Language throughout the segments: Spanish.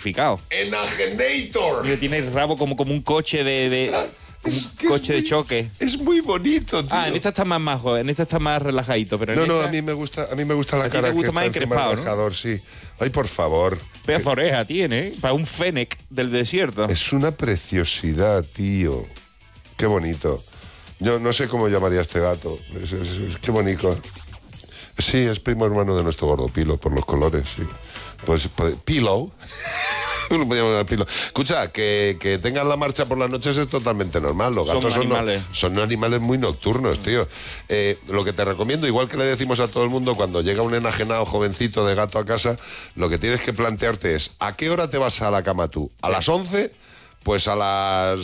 modificado. ¡Enajenator! Mira, tiene el rabo como un coche coche de choque. Es muy bonito, tío. En esta está más joven, en esta está más relajadito, pero No, a mí me gusta la cara que está encima del rajador, sí. Ay, por favor. Pedazo oreja tiene, para un fennec del desierto. Es una preciosidad, tío. Qué bonito. Yo no sé cómo llamaría a este gato. Qué bonito. Sí, es primo hermano de nuestro gordo Pilo, por los colores, sí. Pues Pillow. Escucha, que tengan la marcha por las noches es totalmente normal. Los gatos son animales muy nocturnos, tío. Lo que te recomiendo, igual que le decimos a todo el mundo cuando llega un enajenado jovencito de gato a casa, lo que tienes que plantearte es: ¿a qué hora te vas a la cama tú? ¿A las 11? Pues a las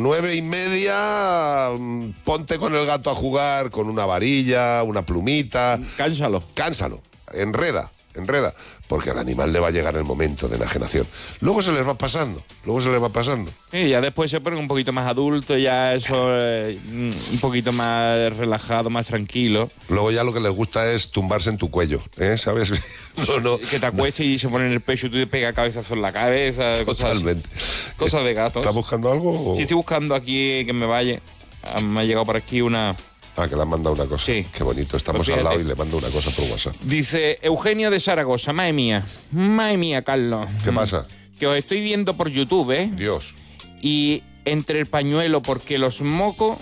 9:30 ponte con el gato a jugar con una varilla, una plumita. Cánsalo, enreda, porque al animal le va a llegar el momento de enajenación. Luego se les va pasando. Sí, ya después se ponen un poquito más adultos, ya eso un poquito más relajado, más tranquilo. Luego ya lo que les gusta es tumbarse en tu cuello, ¿sabes? No. Que te acuestes y se ponen en el pecho y tú te pegas cabezazos en la cabeza. Totalmente. Cosas de gatos. ¿Estás buscando algo? Sí, estoy buscando aquí que me vaya. Me ha llegado por aquí una... que le han mandado una cosa. Sí. Qué bonito. Estamos al lado y le mando una cosa por WhatsApp. Dice Eugenio de Zaragoza. Madre mía, Carlos. ¿Qué pasa? Que os estoy viendo por YouTube, ¿eh? Dios. Y entre el pañuelo, porque los mocos,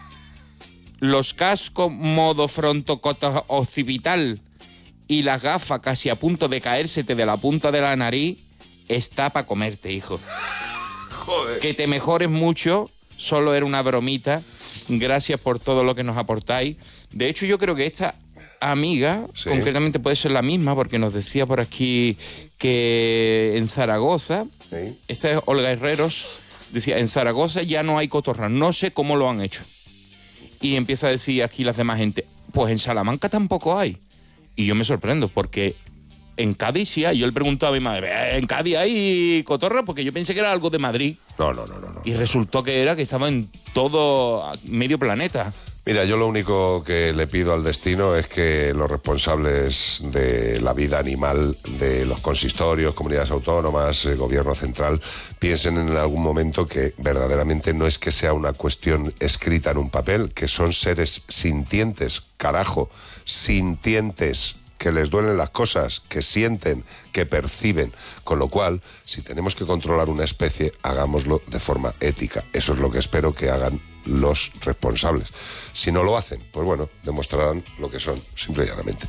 los cascos modo frontocoto occipital y las gafas casi a punto de caérsete de la punta de la nariz, está para comerte, hijo. Joder. Que te mejores mucho, solo era una bromita. Gracias por todo lo que nos aportáis. De hecho, yo creo que esta amiga, sí, concretamente puede ser la misma, porque nos decía por aquí que en Zaragoza, sí, esta es Olga Herreros, decía, en Zaragoza ya no hay cotorra, no sé cómo lo han hecho. Y empieza a decir aquí las demás gente, pues en Salamanca tampoco hay. Y yo me sorprendo, porque en Cádiz sí hay. Yo le pregunto a mi madre, ¿en Cádiz hay cotorra? Porque yo pensé que era algo de Madrid. No. Y resultó que estaba en todo medio planeta. Mira, yo lo único que le pido al destino es que los responsables de la vida animal de los consistorios, comunidades autónomas, gobierno central, piensen en algún momento que verdaderamente no es que sea una cuestión escrita en un papel, que son seres sintientes, carajo, sintientes, que les duelen las cosas, que sienten, que perciben. Con lo cual, si tenemos que controlar una especie, hagámoslo de forma ética. Eso es lo que espero que hagan los responsables. Si no lo hacen, pues bueno, demostrarán lo que son, simple y llanamente.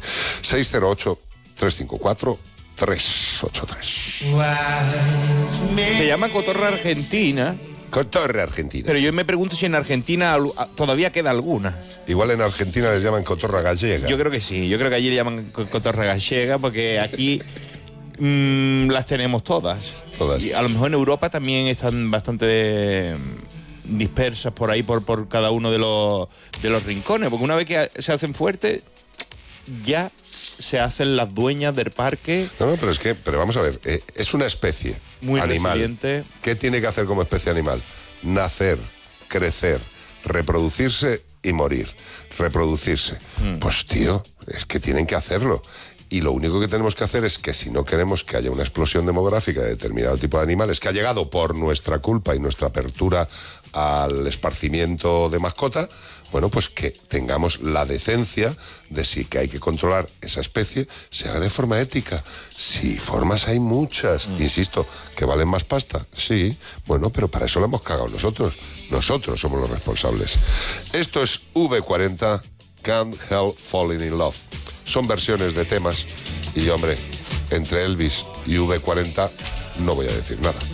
608-354-383. Se llama cotorra argentina. Cotorra argentina. Pero yo me pregunto si en Argentina todavía queda alguna. Igual en Argentina les llaman cotorra gallega. Yo creo que sí, yo creo que allí le llaman cotorra gallega, porque aquí las tenemos todas. Y a lo mejor en Europa también están bastante dispersas por ahí, por cada uno de los rincones, porque una vez que se hacen fuertes, ya se hacen las dueñas del parque. No, pero vamos a ver, es una especie muy animal. Resiliente. ¿Qué tiene que hacer como especie animal? Nacer, crecer, reproducirse y morir. Reproducirse. Pues tío, es que tienen que hacerlo. Y lo único que tenemos que hacer es que si no queremos que haya una explosión demográfica de determinado tipo de animales que ha llegado por nuestra culpa y nuestra apertura al esparcimiento de mascota, bueno, pues que tengamos la decencia de si que hay que controlar esa especie, se haga de forma ética. Sí, formas hay muchas, insisto, que valen más pasta, sí, bueno, pero para eso lo hemos cagado nosotros. Nosotros somos los responsables. Esto es V40, Can't Help Falling in Love. Son versiones de temas y, hombre, entre Elvis y V40 no voy a decir nada.